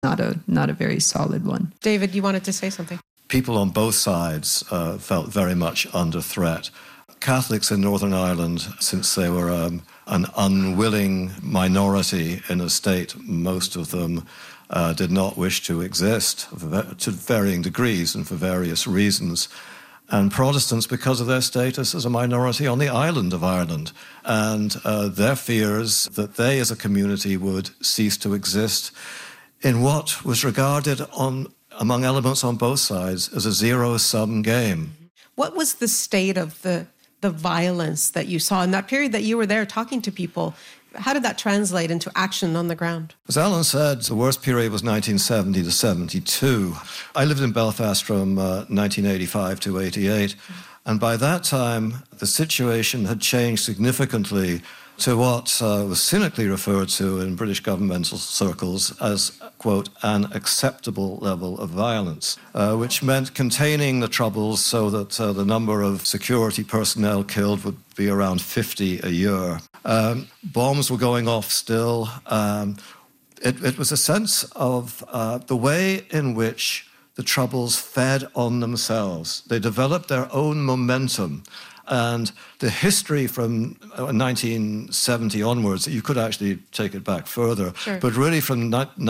not a very solid one. David, you wanted to say something? People on both sides felt very much under threat. Catholics in Northern Ireland, since they were an unwilling minority in a state, most of them did not wish to exist to varying degrees and for various reasons. And Protestants, because of their status as a minority on the island of Ireland, and their fears that they as a community would cease to exist in what was regarded among elements on both sides as a zero-sum game. What was the state of the violence that you saw in that period that you were there talking to people? How did that translate into action on the ground? As Alan said, the worst period was 1970 to 72. I lived in Belfast from 1985 to 88, and by that time, the situation had changed significantly to what was cynically referred to in British governmental circles as, quote, an acceptable level of violence, which meant containing the troubles so that the number of security personnel killed would be around 50 a year. Bombs were going off still. It was a sense of the way in which the troubles fed on themselves. They developed their own momentum. And the history from 1970 onwards, you could actually take it back further, sure. But really from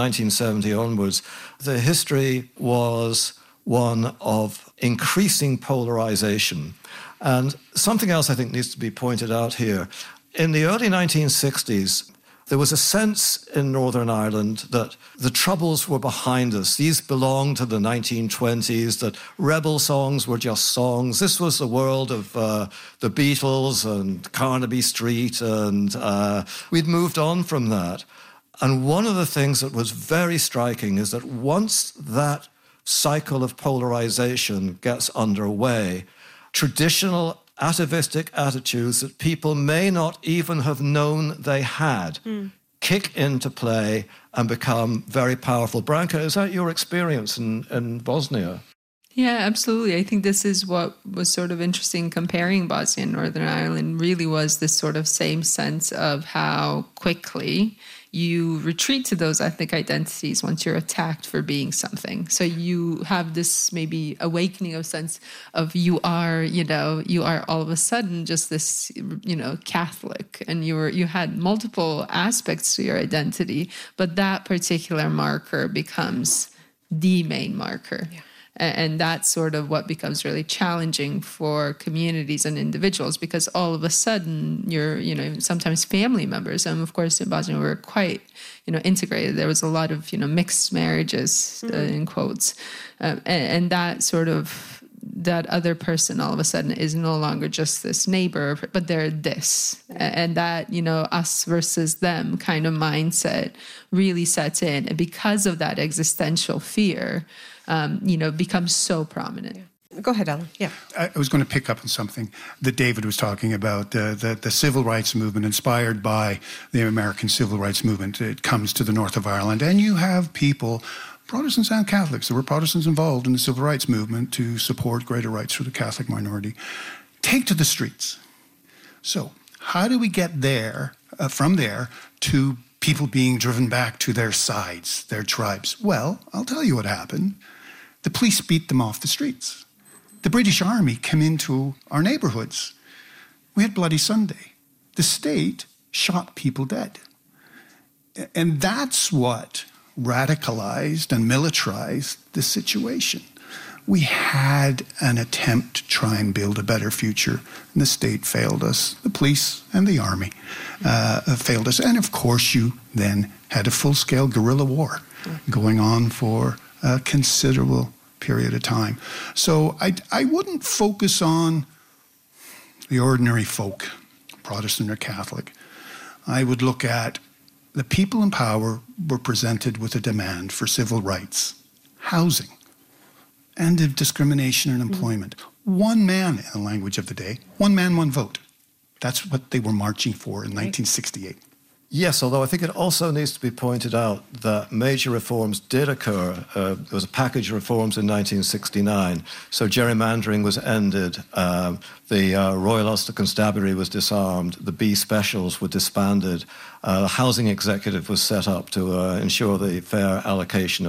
1970 onwards, the history was one of increasing polarization. And something else I think needs to be pointed out here. In the early 1960s, there was a sense in Northern Ireland that the troubles were behind us. These belonged to the 1920s, that rebel songs were just songs. This was the world of the Beatles and Carnaby Street, and we'd moved on from that. And one of the things that was very striking is that once that cycle of polarization gets underway, traditional atavistic attitudes that people may not even have known they had kick into play and become very powerful. Branka, is that your experience in Bosnia? Yeah, absolutely. I think this is what was sort of interesting comparing Bosnia and Northern Ireland really was this sort of same sense of how quickly you retreat to those ethnic identities once you're attacked for being something. So you have this maybe awakening of sense of you are all of a sudden just this, Catholic, and you had multiple aspects to your identity, but that particular marker becomes the main marker. Yeah. And that's sort of what becomes really challenging for communities and individuals, because all of a sudden you're, sometimes family members. And of course, in Bosnia, we were quite, integrated. There was a lot of, mixed marriages, in quotes. And that sort of, that other person all of a sudden is no longer just this neighbor, but they're this. And that, us versus them kind of mindset really sets in. And because of that existential fear, becomes so prominent. Yeah. Go ahead, Alan. Yeah. I was going to pick up on something that David was talking about, the civil rights movement inspired by the American civil rights movement. It comes to the north of Ireland, and you have people, Protestants and Catholics, there were Protestants involved in the civil rights movement to support greater rights for the Catholic minority, take to the streets. So how do we get there, from there, to people being driven back to their sides, their tribes? Well, I'll tell you what happened. The police beat them off the streets. The British Army came into our neighborhoods. We had Bloody Sunday. The state shot people dead. And that's what radicalized and militarized the situation. We had an attempt to try and build a better future, and the state failed us. The police and the army failed us. And of course, you then had a full-scale guerrilla war going on for a considerable period of time. So I wouldn't focus on the ordinary folk, Protestant or Catholic. I would look at the people in power were presented with a demand for civil rights, housing, end of discrimination in employment. One man, in the language of the day, one man, one vote. That's what they were marching for in 1968. Yes, although I think it also needs to be pointed out that major reforms did occur. There was a package of reforms in 1969. So gerrymandering was ended. The Royal Ulster Constabulary was disarmed. The B Specials were disbanded. The Housing Executive was set up to ensure the fair allocation of